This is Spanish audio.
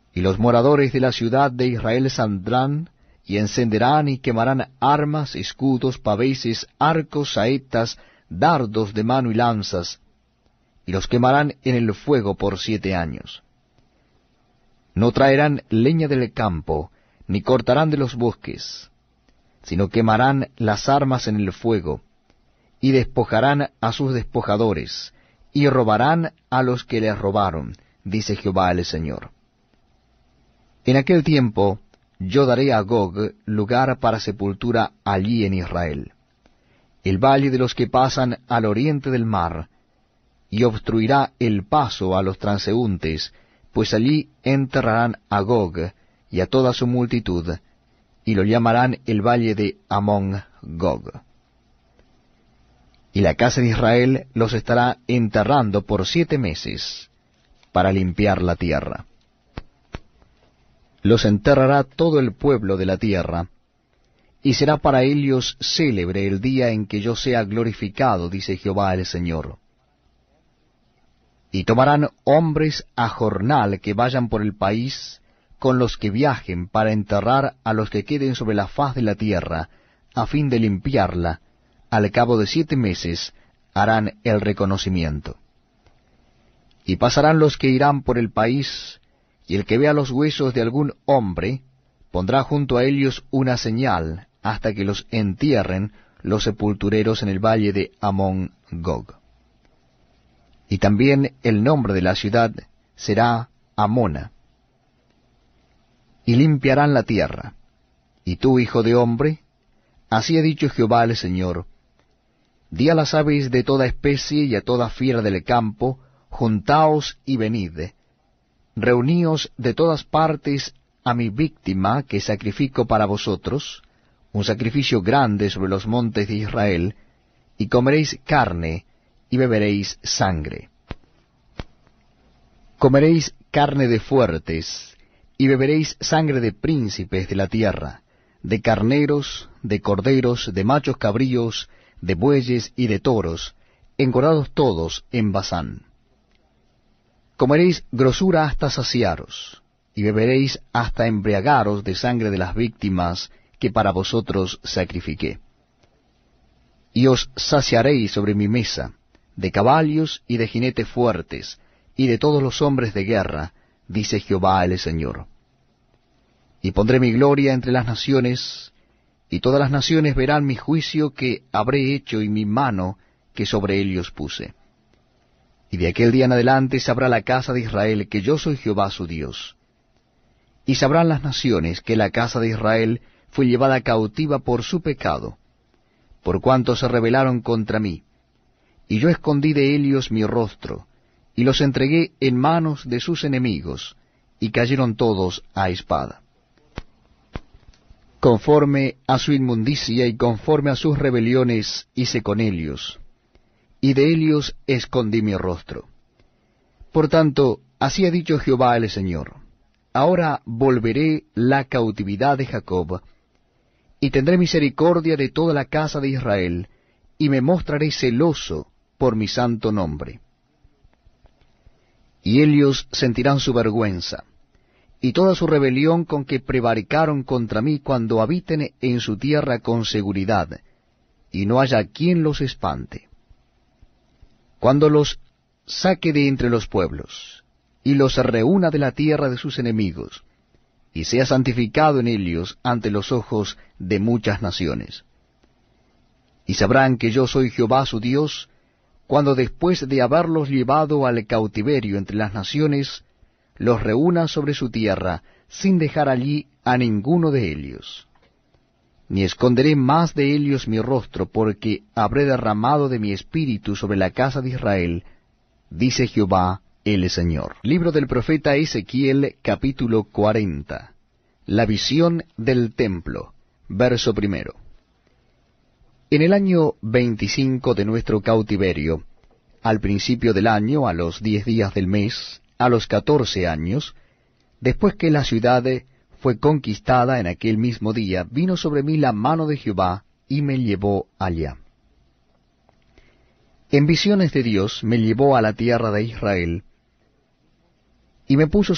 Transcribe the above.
Y los moradores de la ciudad de Israel saldrán, y encenderán y quemarán armas, escudos, paveses, arcos, saetas, dardos de mano y lanzas, y los quemarán en el fuego por 7 años. No traerán leña del campo, ni cortarán de los bosques, sino quemarán las armas en el fuego, y despojarán a sus despojadores, y robarán a los que les robaron, dice Jehová el Señor. En aquel tiempo yo daré a Gog lugar para sepultura allí en Israel, el valle de los que pasan al oriente del mar, y obstruirá el paso a los transeúntes, pues allí enterrarán a Gog y a toda su multitud, y lo llamarán el valle de Amón Gog. Y la casa de Israel los estará enterrando por 7 meses, para limpiar la tierra. Los enterrará todo el pueblo de la tierra, y será para ellos célebre el día en que yo sea glorificado, dice Jehová el Señor. Y tomarán hombres a jornal que vayan por el país, con los que viajen, para enterrar a los que queden sobre la faz de la tierra, a fin de limpiarla. Al cabo de 7 meses harán el reconocimiento. Y pasarán los que irán por el país, y el que vea los huesos de algún hombre, pondrá junto a ellos una señal, hasta que los entierren los sepultureros en el valle de Amón Gog. Y también el nombre de la ciudad será Amona. Y limpiarán la tierra. Y tú, hijo de hombre, así ha dicho Jehová el Señor, di a las aves de toda especie y a toda fiera del campo, juntaos y venid, reuníos de todas partes a mi víctima que sacrifico para vosotros, un sacrificio grande sobre los montes de Israel, y comeréis carne, y beberéis sangre. Comeréis carne de fuertes, y beberéis sangre de príncipes de la tierra, de carneros, de corderos, de machos cabríos, de bueyes y de toros, engordados todos en Basán. Comeréis grosura hasta saciaros, y beberéis hasta embriagaros de sangre de las víctimas que para vosotros sacrifiqué. Y os saciaréis sobre mi mesa, de caballos y de jinetes fuertes, y de todos los hombres de guerra, dice Jehová el Señor. Y pondré mi gloria entre las naciones, y todas las naciones verán mi juicio que habré hecho y mi mano que sobre ellos puse. Y de aquel día en adelante sabrá la casa de Israel que yo soy Jehová su Dios. Y sabrán las naciones que la casa de Israel fue llevada cautiva por su pecado, por cuanto se rebelaron contra mí. Y yo escondí de ellos mi rostro, y los entregué en manos de sus enemigos, y cayeron todos a espada. Conforme a su inmundicia y conforme a sus rebeliones hice con ellos, y de ellos escondí mi rostro. Por tanto, así ha dicho Jehová el Señor, ahora volveré la cautividad de Jacob, y tendré misericordia de toda la casa de Israel, y me mostraré celoso por mi santo nombre. Y ellos sentirán su vergüenza, y toda su rebelión con que prevaricaron contra mí cuando habiten en su tierra con seguridad, y no haya quien los espante. Cuando los saque de entre los pueblos, y los reúna de la tierra de sus enemigos, y sea santificado en ellos ante los ojos de muchas naciones. Y sabrán que yo soy Jehová su Dios, cuando después de haberlos llevado al cautiverio entre las naciones, los reúna sobre su tierra, sin dejar allí a ninguno de ellos. Ni esconderé más de ellos mi rostro, porque habré derramado de mi espíritu sobre la casa de Israel, dice Jehová el Señor. Libro del profeta Ezequiel, capítulo 40. La visión del templo, verso 1. En el año 25 de nuestro cautiverio, al principio del año, a los 10 días del mes, a los 14 años, después que la ciudad fue conquistada en aquel mismo día, vino sobre mí la mano de Jehová y me llevó allá. En visiones de Dios me llevó a la tierra de Israel, y me puso